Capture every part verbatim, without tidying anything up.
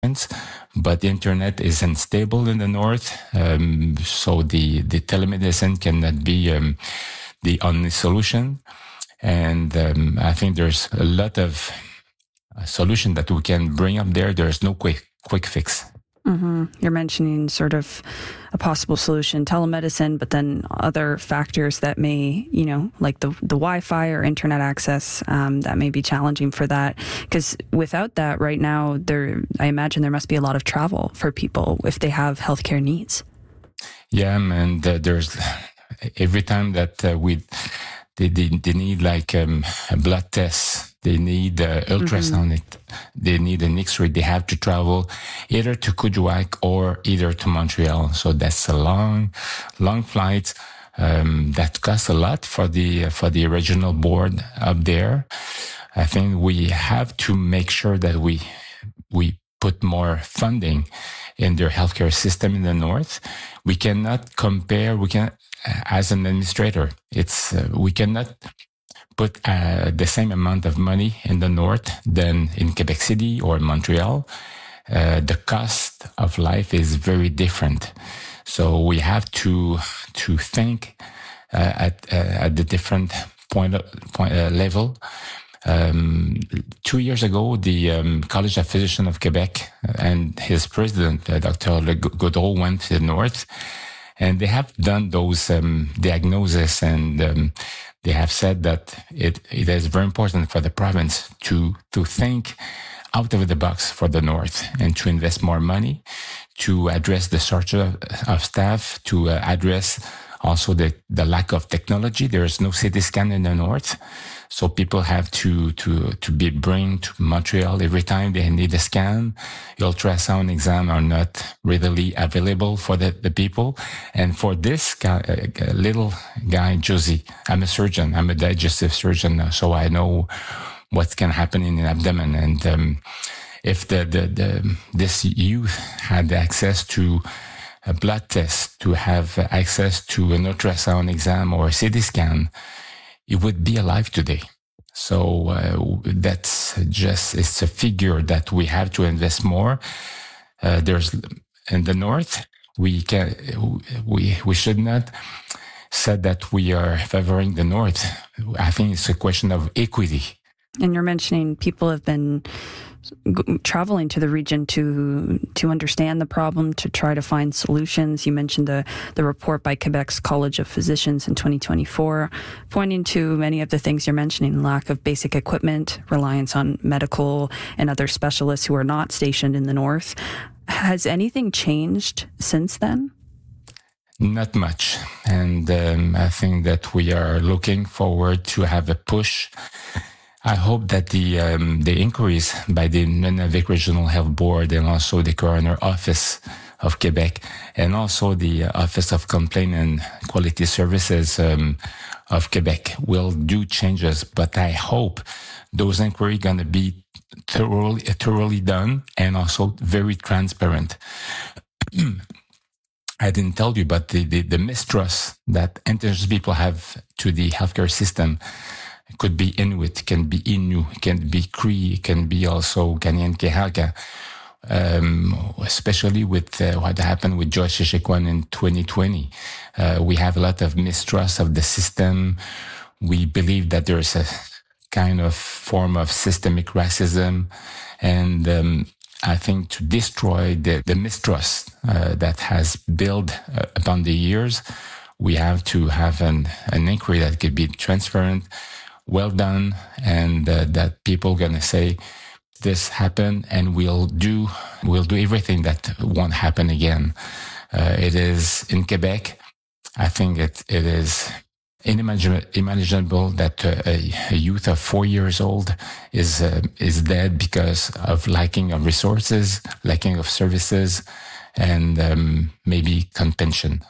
but the internet is unstable in the north, um, so the, the telemedicine cannot be um, the only solution. And um, I think there's a lot of solution that we can bring up there. There's no quick quick fix. Mm-hmm. You're mentioning sort of a possible solution, telemedicine, but then other factors that may, you know, like the the Wi-Fi or internet access, um, that may be challenging for that. Because without that, right now, there, I imagine there must be a lot of travel for people if they have healthcare needs. Yeah, and uh, there's every time that uh, we they, they they need like um, a blood test. They need uh, ultrasound. Mm-hmm. They need an X-ray. They have to travel either to Kuujjuaq or either to Montreal. So that's a long, long flight um, that costs a lot for the for the regional board up there. I think we have to make sure that we we put more funding in their healthcare system in the north. We cannot compare. We can, as an administrator, it's uh, we cannot put uh, the same amount of money in the north than in Quebec City or Montreal. Uh, the cost of life is very different, so we have to to think uh, at uh, at the different point, point uh, level. Um, two years ago, the um, College of Physicians of Quebec and his president, uh, Doctor Gaudreault, went to the north, and they have done those um, diagnoses and. Um, They have said that it, it is very important for the province to, to think out of the box for the north and to invest more money, to address the shortage of, of staff, to uh, address also the, the lack of technology. There is no C T scan in the north. So people have to, to, to be bring to Montreal every time they need a scan. The ultrasound exam are not readily available for the, the people. And for this guy, uh, little guy, Josie, I'm a surgeon. I'm a digestive surgeon. So I know what can happen in the abdomen. And, um, if the, the, the, this youth had access to a blood test, to have access to an ultrasound exam or a C T scan, it would be alive today. So uh, that's just, it's a figure that we have to invest more. Uh, there's in the north, we can, we, we should not say that we are favoring the north. I think it's a question of equity. And you're mentioning people have been traveling to the region to to understand the problem, to try to find solutions. You mentioned the, the report by Quebec's College of Physicians in twenty twenty-four, pointing to many of the things you're mentioning: lack of basic equipment, reliance on medical and other specialists who are not stationed in the north. Has anything changed since then? Not much. And um, I think that we are looking forward to have a push. I hope that the um, the inquiries by the Nunavik Regional Health Board and also the Coroner Office of Quebec and also the Office of Complaint and Quality Services um, of Quebec will do changes. But I hope those inquiries going to be thoroughly, thoroughly done and also very transparent. I didn't tell you, but the, the, the mistrust that Indigenous people have to the healthcare system could be Inuit, can be Innu, can be Cree, can be also Kanien'kehá:ka, um, especially with uh, what happened with George Chichikwan in twenty twenty. Uh, we have a lot of mistrust of the system. We believe that there's a kind of form of systemic racism. And um, I think to destroy the, the mistrust uh, that has built uh, upon the years, we have to have an, an inquiry that could be transparent, well done, and uh, that people gonna say this happened, and we'll do we'll do everything that won't happen again. Uh, it is in Quebec. I think it it is unimaginable, imaginable that uh, a, a youth of four years old is uh, is dead because of lacking of resources, lacking of services, and um, maybe contention.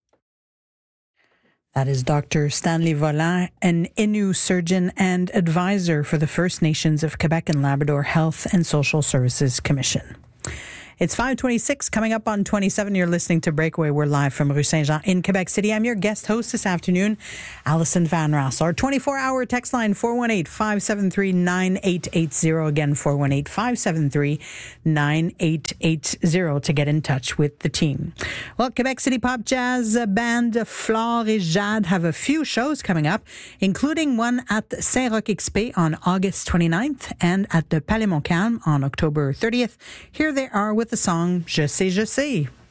That is Doctor Stanley Vollant, an Innu surgeon and advisor for the First Nations of Quebec and Labrador Health and Social Services Commission. It's five twenty-six, coming up on twenty-seven. You're listening to Breakaway. We're live from Rue Saint-Jean in Quebec City. I'm your guest host this afternoon, Alison Van Raas. Our twenty-four hour text line, four one eight, five seven three, nine eight eight zero. Again, four one eight, five seven three, nine eight eight zero to get in touch with the team. Well, Quebec City pop jazz band Flore et Jade have a few shows coming up, including one at Saint-Roch X P on August twenty-ninth and at the Palais Montcalm on October thirtieth. Here they are with the song Je sais, je sais.